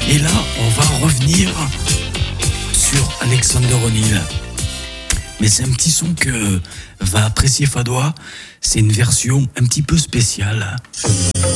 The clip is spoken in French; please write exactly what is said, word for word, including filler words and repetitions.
Et là, on va revenir sur Alexander O'Neal. Mais c'est un petit son que va apprécier Fadois. C'est une version un petit peu spéciale.